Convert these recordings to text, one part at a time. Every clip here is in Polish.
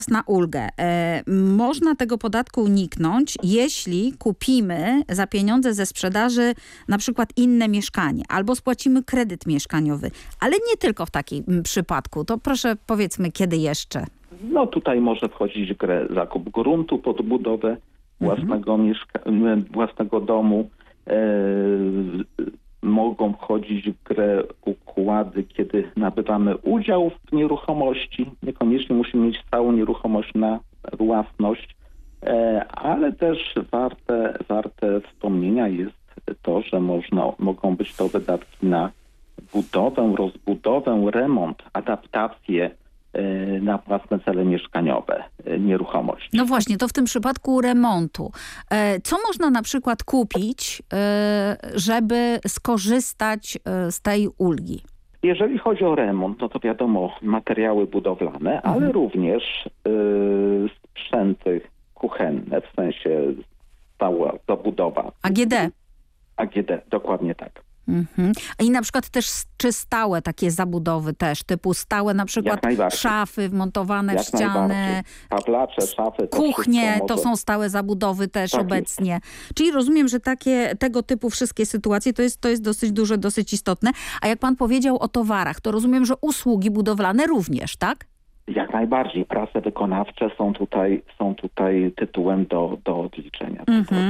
na ulgę. Można tego podatku uniknąć, jeśli kupimy za pieniądze ze sprzedaży na przykład inne mieszkanie albo spłacimy kredyt mieszkaniowy. Ale nie tylko w takim przypadku. To proszę powiedzmy, kiedy jeszcze? No tutaj może wchodzić w grę zakup gruntu pod budowę własnego domu. Mogą wchodzić w grę układy, kiedy nabywamy udział w nieruchomości. Niekoniecznie musimy mieć całą nieruchomość na własność, ale też warte wspomnienia jest to, że mogą być to wydatki na budowę, rozbudowę, remont, adaptację na własne cele mieszkaniowe, nieruchomość. No właśnie, to w tym przypadku remontu. Co można na przykład kupić, żeby skorzystać z tej ulgi? Jeżeli chodzi o remont, no to wiadomo, materiały budowlane, ale również sprzęty kuchenne, w sensie stała zabudowa. AGD, dokładnie tak. I na przykład też czy stałe takie zabudowy też, typu stałe na przykład szafy wmontowane w ściany, tablacze, szafy, kuchnie, to są stałe zabudowy też tak obecnie. Jest. Czyli rozumiem, że tego typu wszystkie sytuacje to jest dosyć duże, dosyć istotne. A jak pan powiedział o towarach, to rozumiem, że usługi budowlane również, tak? Jak najbardziej. Prace wykonawcze są tutaj tytułem do odliczenia.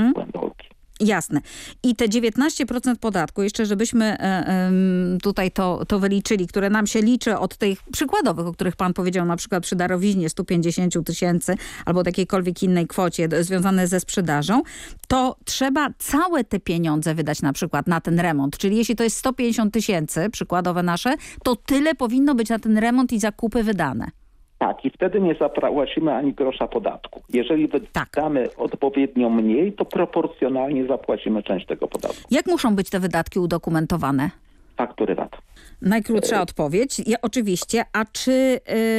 Jasne. I te 19% podatku, jeszcze żebyśmy tutaj to wyliczyli, które nam się liczy od tych przykładowych, o których pan powiedział, na przykład przy darowiźnie 150 000 albo jakiejkolwiek innej kwocie związane ze sprzedażą, to trzeba całe te pieniądze wydać na przykład na ten remont. Czyli jeśli to jest 150 000, przykładowe nasze, to tyle powinno być na ten remont i zakupy wydane. Tak, i wtedy nie zapłacimy ani grosza podatku. Jeżeli wydamy odpowiednio mniej, to proporcjonalnie zapłacimy część tego podatku. Jak muszą być te wydatki udokumentowane? Faktury VAT. Najkrótsza odpowiedź. Oczywiście. A czy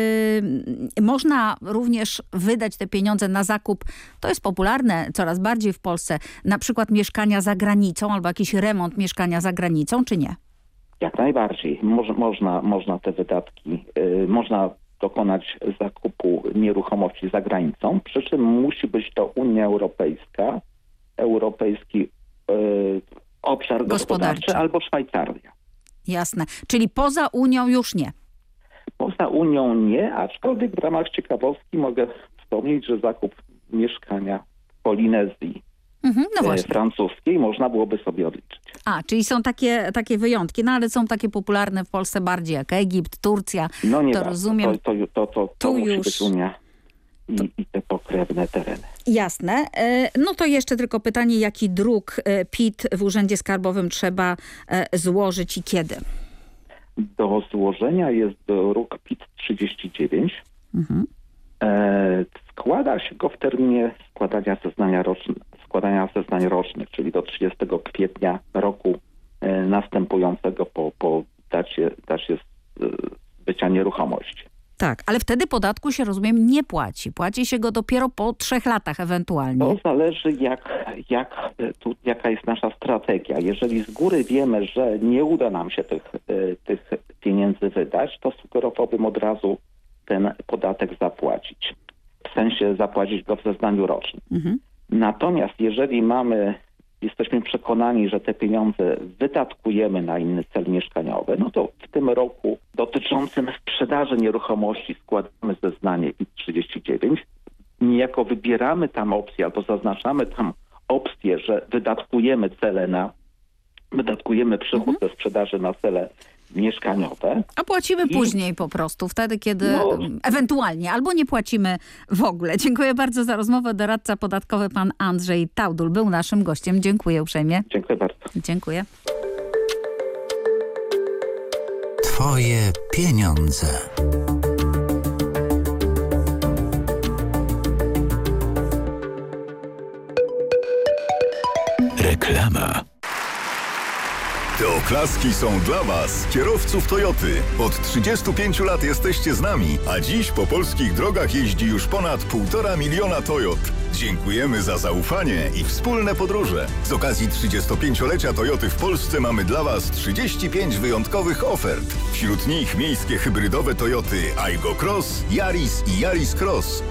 można również wydać te pieniądze na zakup, to jest popularne coraz bardziej w Polsce, na przykład mieszkania za granicą albo jakiś remont mieszkania za granicą, czy nie? Jak najbardziej. Można te wydatki, można dokonać zakupu nieruchomości za granicą, przy czym musi być to Unia Europejska, Europejski Obszar Gospodarczy albo Szwajcaria. Jasne. Czyli poza Unią już nie? Poza Unią nie, aczkolwiek w ramach ciekawostki mogę wspomnieć, że zakup mieszkania w Polinezji francuskiej można byłoby sobie odliczyć. Czyli są takie wyjątki, no ale są takie popularne w Polsce bardziej jak Egipt, Turcja. No nie to rozumiem. To musi być Unia i te pokrewne tereny. Jasne. No to jeszcze tylko pytanie, jaki druk PIT w Urzędzie Skarbowym trzeba złożyć i kiedy? Do złożenia jest druk PIT 39. Składa się go w terminie składania zeznań rocznych, czyli do 30 kwietnia roku następującego po dacie zbycia nieruchomości. Tak, ale wtedy podatku się, rozumiem, nie płaci. Płaci się go dopiero po 3 latach ewentualnie. To zależy jaka jest nasza strategia. Jeżeli z góry wiemy, że nie uda nam się tych pieniędzy wydać, to sugerowałbym od razu ten podatek zapłacić. W sensie zapłacić go w zeznaniu rocznym. Natomiast jeżeli jesteśmy przekonani, że te pieniądze wydatkujemy na inny cel mieszkaniowy, no to w tym roku dotyczącym sprzedaży nieruchomości składamy zeznanie PIT 39. Niejako wybieramy tam opcję albo zaznaczamy tam opcję, że wydatkujemy przychód ze sprzedaży na cele mieszkaniowe. A płacimy później po prostu, wtedy kiedy ewentualnie, albo nie płacimy w ogóle. Dziękuję bardzo za rozmowę. Doradca podatkowy pan Andrzej Taudul był naszym gościem. Dziękuję uprzejmie. Dziękuję bardzo. Dziękuję. Twoje pieniądze. Reklama. Te oklaski są dla Was, kierowców Toyoty. Od 35 lat jesteście z nami, a dziś po polskich drogach jeździ już ponad 1,5 miliona Toyot. Dziękujemy za zaufanie i wspólne podróże. Z okazji 35-lecia Toyoty w Polsce mamy dla Was 35 wyjątkowych ofert. Wśród nich miejskie hybrydowe Toyoty Aygo Cross, Yaris i Yaris Cross.